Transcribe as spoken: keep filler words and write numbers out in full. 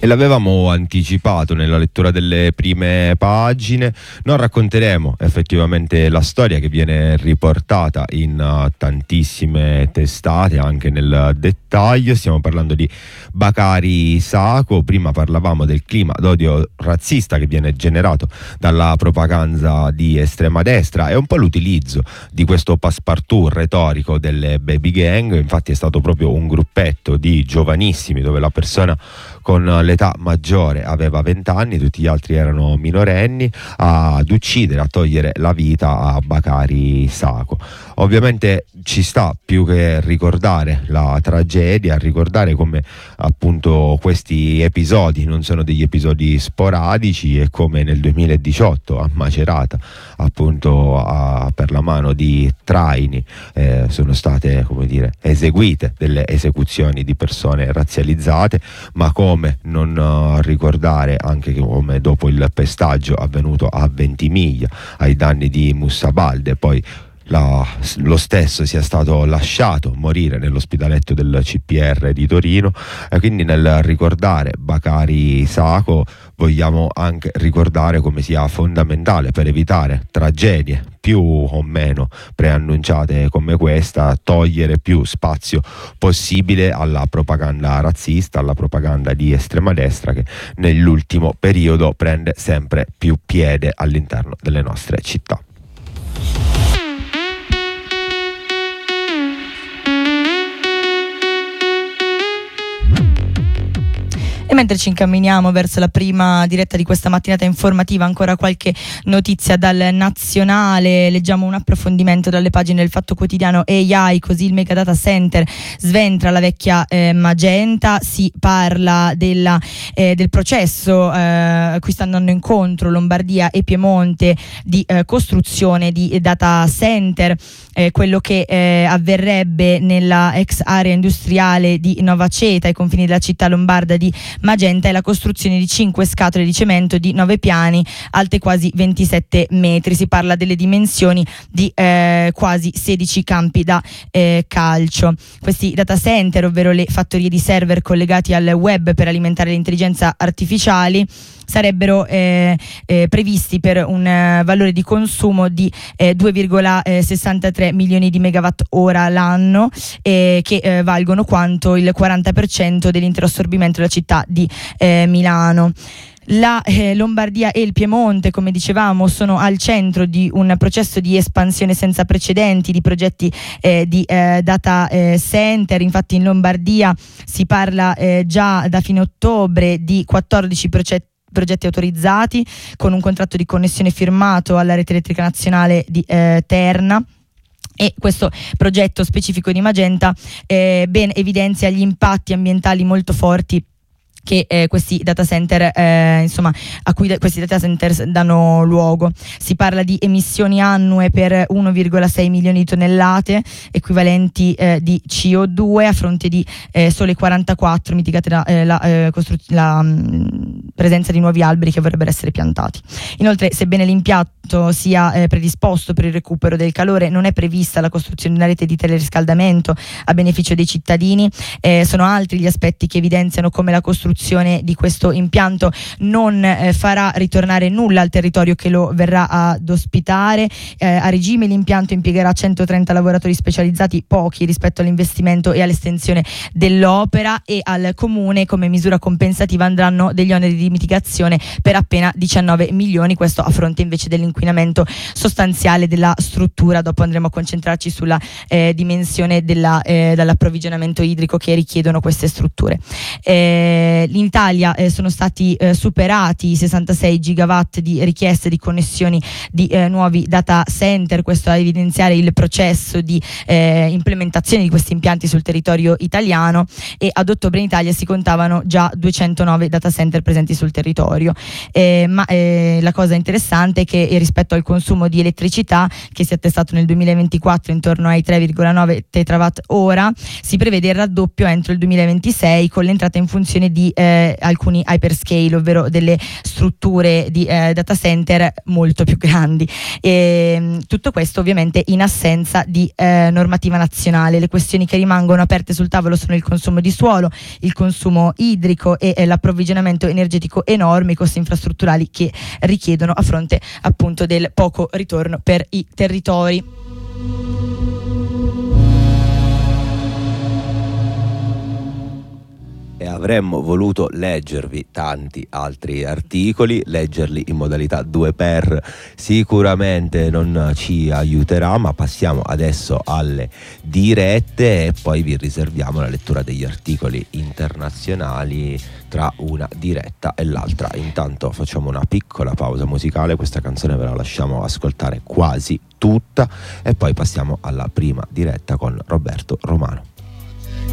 E l'avevamo anticipato nella lettura delle prime pagine. Non racconteremo effettivamente la storia che viene riportata in uh, tantissime testate, anche nel dettaglio. Stiamo parlando di Bakari Sako. Prima parlavamo del clima d'odio razzista che viene generato dalla propaganda di estrema destra e un po' l'utilizzo di questo passepartout retorico delle baby gang. Infatti è stato proprio un gruppetto di giovanissimi dove la persona con l'età maggiore aveva venti anni, tutti gli altri erano minorenni, ad uccidere, a togliere la vita a Bakari Sako. Ovviamente ci sta più che ricordare la tragedia, ricordare come appunto questi episodi non sono degli episodi sporadici e come nel duemiladiciotto a Macerata, appunto a, per la mano di traini eh, sono state, come dire, eseguite delle esecuzioni di persone razzializzate, ma come non uh, ricordare anche che come dopo il pestaggio avvenuto a Ventimiglia ai danni di Moussa Balde, poi La, lo stesso sia stato lasciato morire nell'ospedaletto del C P R di Torino. E quindi nel ricordare Bakari Sako vogliamo anche ricordare come sia fondamentale, per evitare tragedie più o meno preannunciate come questa, togliere più spazio possibile alla propaganda razzista, alla propaganda di estrema destra che nell'ultimo periodo prende sempre più piede all'interno delle nostre città. E mentre ci incamminiamo verso la prima diretta di questa mattinata informativa, ancora qualche notizia dal nazionale. Leggiamo un approfondimento dalle pagine del Fatto Quotidiano. A I, così il mega data center sventra la vecchia eh, Magenta. Si parla della, eh, del processo eh, a cui stanno andando incontro Lombardia e Piemonte di eh, costruzione di data center. Eh, quello che eh, avverrebbe nella ex area industriale di Novaceta, ai confini della città lombarda di Magenta, è la costruzione di cinque scatole di cemento di nove piani, alte quasi ventisette metri. Si parla delle dimensioni di eh, quasi sedici campi da eh, calcio. Questi data center, ovvero le fattorie di server collegati al web per alimentare l'intelligenza artificiali, sarebbero eh, eh, previsti per un eh, valore di consumo di eh, due virgola sessantatré milioni di megawatt ora l'anno, eh, che eh, valgono quanto il quaranta per cento dell'intero assorbimento della città di eh, Milano. La eh, Lombardia e il Piemonte, come dicevamo, sono al centro di un processo di espansione senza precedenti di progetti eh, di eh, data eh, center. Infatti in Lombardia si parla eh, già da fine ottobre di quattordici progetti progetti autorizzati, con un contratto di connessione firmato alla rete elettrica nazionale di eh, Terna. E questo progetto specifico di Magenta eh, ben evidenzia gli impatti ambientali molto forti che eh, questi data center eh, insomma a cui da, questi data center danno luogo. Si parla di emissioni annue per uno virgola sei milioni di tonnellate equivalenti eh, di C O due, a fronte di eh, sole quarantaquattro mitigate la, eh, la, eh, costru- la mh, presenza di nuovi alberi che vorrebbero essere piantati. Inoltre, sebbene l'impianto sia eh, predisposto per il recupero del calore, non è prevista la costruzione di una rete di teleriscaldamento a beneficio dei cittadini. Eh, sono altri gli aspetti che evidenziano come la costruzione di questo impianto non eh, farà ritornare nulla al territorio che lo verrà ad ospitare. Eh, a regime l'impianto impiegherà centotrenta lavoratori specializzati, pochi rispetto all'investimento e all'estensione dell'opera, e al comune come misura compensativa andranno degli oneri di mitigazione per appena diciannove milioni, questo a fronte invece dell'inquinamento sostanziale della struttura. Dopo andremo a concentrarci sulla eh, dimensione della, eh, dell'approvvigionamento idrico che richiedono queste strutture. Eh, in Italia eh, sono stati eh, superati i sessantasei gigawatt di richieste di connessioni di eh, nuovi data center, questo a evidenziare il processo di eh, implementazione di questi impianti sul territorio italiano, e ad ottobre in Italia si contavano già duecentonove data center presenti sul territorio. Eh, ma eh, la cosa interessante è che eh, rispetto al consumo di elettricità, che si è attestato nel duemilaventiquattro intorno ai tre virgola nove tetrawatt ora, si prevede il raddoppio entro il duemilaventisei, con l'entrata in funzione di eh, alcuni hyperscale, ovvero delle strutture di eh, data center molto più grandi. E tutto questo ovviamente in assenza di eh, normativa nazionale. Le questioni che rimangono aperte sul tavolo sono il consumo di suolo, il consumo idrico e eh, l'approvvigionamento energetico enorme, i costi infrastrutturali che richiedono a fronte appunto del poco ritorno per i territori. E avremmo voluto leggervi tanti altri articoli, leggerli in modalità due per sicuramente non ci aiuterà, ma passiamo adesso alle dirette e poi vi riserviamo la lettura degli articoli internazionali tra una diretta e l'altra. Intanto facciamo una piccola pausa musicale, questa canzone ve la lasciamo ascoltare quasi tutta e poi passiamo alla prima diretta con Roberto Romano.